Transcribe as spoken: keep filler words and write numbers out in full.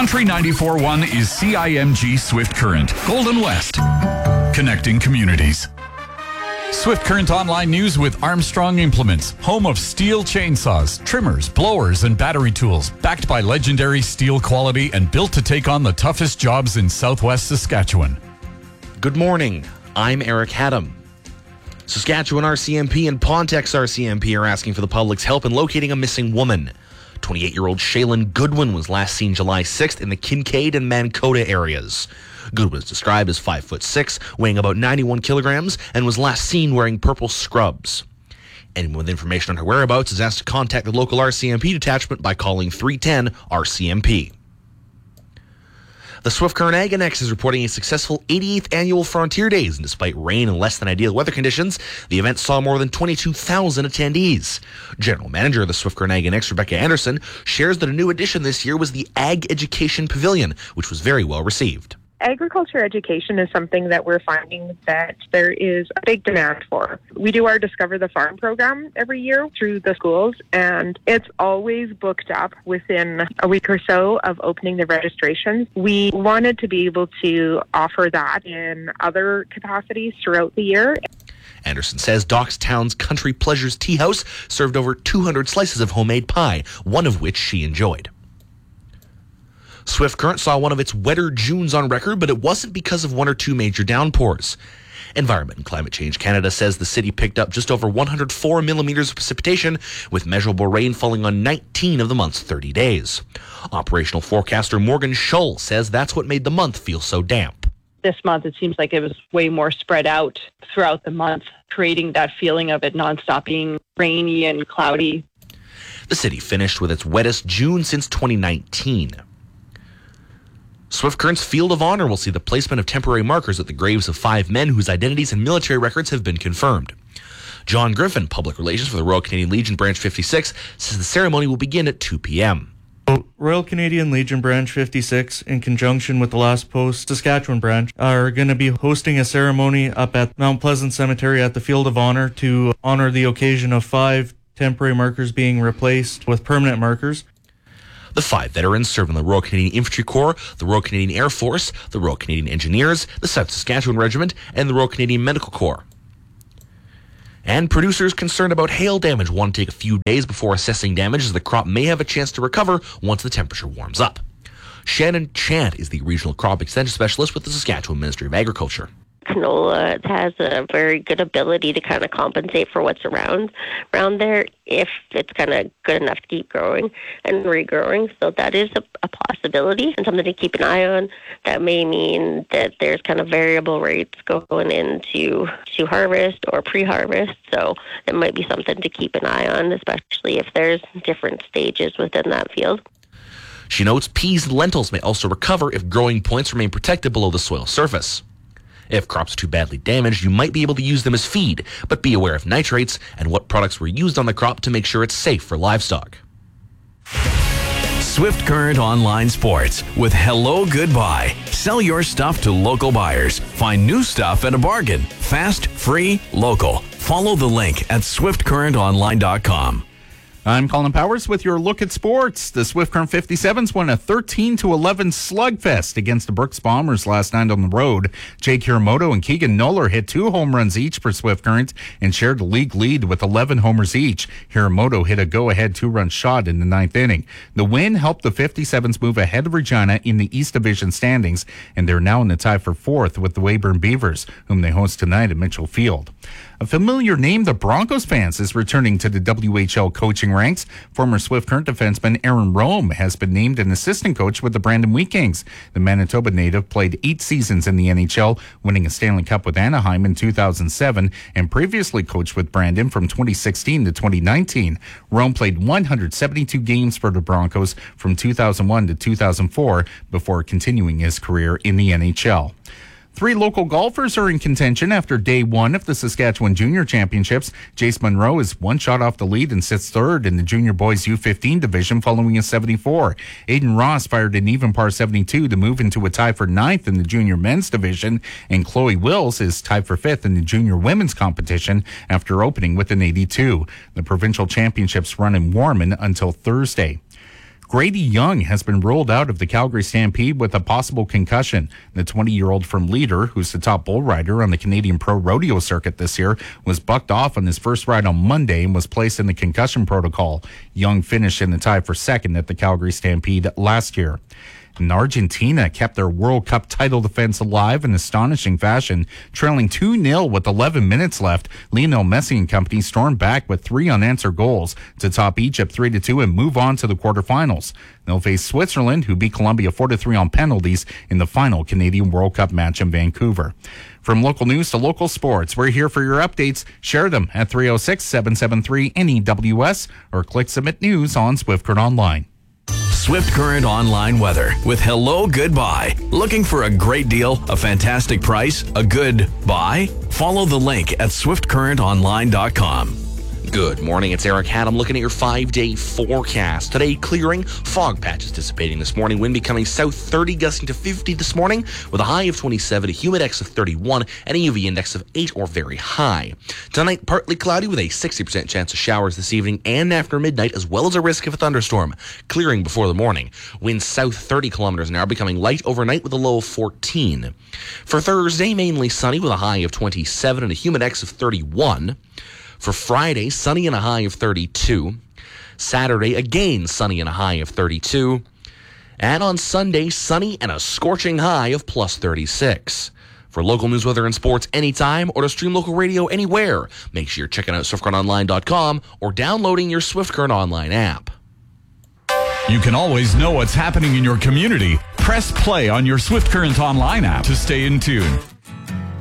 Country ninety-four point one is C I M G Swift Current, Golden West, connecting communities. Swift Current Online News with Armstrong Implements, home of steel chainsaws, trimmers, blowers, and battery tools, backed by legendary steel quality and built to take on the toughest jobs in southwest Saskatchewan. Good morning. I'm Eric Haddam. Saskatchewan R C M P and Pontex R C M P are asking for the public's help in locating a missing woman. twenty-eight-year-old Shaylin Goodwin was last seen July sixth in the Kincaid and Mankota areas. Goodwin was described as five foot six, weighing about ninety-one kilograms, and was last seen wearing purple scrubs. Anyone with information on her whereabouts is asked to contact the local R C M P detachment by calling three one zero R C M P. The Swift Current Ag Annex is reporting a successful eighty-eighth annual Frontier Days, and despite rain and less than ideal weather conditions, the event saw more than twenty-two thousand attendees. General Manager of the Swift Current Ag Annex, Rebecca Anderson, shares that a new addition this year was the Ag Education Pavilion, which was very well received. Agriculture education is something that we're finding that there is a big demand for. We do our Discover the Farm program every year through the schools, and it's always booked up within a week or so of opening the registrations. We wanted to be able to offer that in other capacities throughout the year. Anderson says Dockstown's Country Pleasures Tea House served over two hundred slices of homemade pie, one of which she enjoyed. Swift Current saw one of its wetter Junes on record, but it wasn't because of one or two major downpours. Environment and Climate Change Canada says the city picked up just over one hundred four millimeters of precipitation, with measurable rain falling on nineteen of the month's thirty days. Operational forecaster Morgan Schull says that's what made the month feel so damp. This month, it seems like it was way more spread out throughout the month, creating that feeling of it nonstop being rainy and cloudy. The city finished with its wettest June since twenty nineteen. Swift Current's Field of Honor will see the placement of temporary markers at the graves of five men whose identities and military records have been confirmed. John Griffin, Public Relations for the Royal Canadian Legion Branch fifty-six, says the ceremony will begin at two p.m. Royal Canadian Legion Branch fifty-six, in conjunction with the Last Post Saskatchewan Branch, are going to be hosting a ceremony up at Mount Pleasant Cemetery at the Field of Honor to honor the occasion of five temporary markers being replaced with permanent markers. The five veterans serve in the Royal Canadian Infantry Corps, the Royal Canadian Air Force, the Royal Canadian Engineers, the South Saskatchewan Regiment, and the Royal Canadian Medical Corps. And producers concerned about hail damage want to take a few days before assessing damage, as the crop may have a chance to recover once the temperature warms up. Shannon Chant is the Regional Crop Extension Specialist with the Saskatchewan Ministry of Agriculture. Canola has a very good ability to kind of compensate for what's around around there if it's kind of good enough to keep growing and regrowing. So that is a, a possibility and something to keep an eye on. That may mean that there's kind of variable rates going into to harvest or pre-harvest. So it might be something to keep an eye on, especially if there's different stages within that field. She notes peas and lentils may also recover if growing points remain protected below the soil surface. If crops are too badly damaged, you might be able to use them as feed, but be aware of nitrates and what products were used on the crop to make sure it's safe for livestock. Swift Current Online Sports with Hello Goodbye. Sell your stuff to local buyers. Find new stuff at a bargain. Fast, free, local. Follow the link at swift current online dot com. I'm Colin Powers with your look at sports. The Swift Current fifty-sevens won a thirteen to eleven slugfest against the Brooks Bombers last night on the road. Jake Hiramoto and Keegan Noller hit two home runs each for Swift Current and shared the league lead with eleven homers each. Hiramoto hit a go-ahead two-run shot in the ninth inning. The win helped the fifty-sevens move ahead of Regina in the East Division standings, and they're now in the tie for fourth with the Weyburn Beavers, whom they host tonight at Mitchell Field. A familiar name to Broncos fans is returning to the W H L coaching ranks. Former Swift Current defenseman Aaron Rome has been named an assistant coach with the Brandon Wheat Kings. The Manitoba native played eight seasons in the N H L, winning a Stanley Cup with Anaheim in two thousand seven, and previously coached with Brandon from twenty sixteen to twenty nineteen. Rome played one hundred seventy-two games for the Broncos from two thousand one to two thousand four before continuing his career in the N H L. Three local golfers are in contention after day one of the Saskatchewan Junior Championships. Jace Monroe is one shot off the lead and sits third in the Junior Boys U fifteen division following a seventy-four. Aiden Ross fired an even par seventy-two to move into a tie for ninth in the Junior Men's division, and Chloe Wills is tied for fifth in the Junior Women's competition after opening with an eighty-two. The provincial championships run in Warman until Thursday. Grady Young has been ruled out of the Calgary Stampede with a possible concussion. The twenty-year-old from Leader, who's the top bull rider on the Canadian Pro Rodeo circuit this year, was bucked off on his first ride on Monday and was placed in the concussion protocol. Young finished in the tie for second at the Calgary Stampede last year. And Argentina kept their World Cup title defense alive in astonishing fashion. Trailing two nil with eleven minutes left, Lionel Messi and company stormed back with three unanswered goals to top Egypt three to two and move on to the quarterfinals. They'll face Switzerland, who beat Colombia four to three on penalties in the final Canadian World Cup match in Vancouver. From local news to local sports, we're here for your updates. Share them at three oh six, seven seven three, N E W S or click Submit News on Swift Current Online. Swift Current Online weather with Hello Goodbye. Looking for a great deal, a fantastic price, a good buy? Follow the link at swift current online dot com. Good morning, it's Eric Haddam looking at your five-day forecast. Today, clearing, fog patches dissipating this morning, wind becoming south thirty, gusting to fifty this morning, with a high of twenty-seven, a humidex of thirty-one, and a U V index of eight or very high. Tonight, partly cloudy with a sixty percent chance of showers this evening and after midnight, as well as a risk of a thunderstorm. Clearing before the morning, winds south thirty kilometers an hour, becoming light overnight with a low of fourteen. For Thursday, mainly sunny with a high of twenty-seven and a humidex of thirty-one. For Friday, sunny and a high of thirty-two. Saturday, again sunny and a high of thirty-two. And on Sunday, sunny and a scorching high of plus thirty-six. For local news, weather, and sports anytime or to stream local radio anywhere, make sure you're checking out swift current online dot com or downloading your Swift Current Online app. You can always know what's happening in your community. Press play on your Swift Current Online app to stay in tune.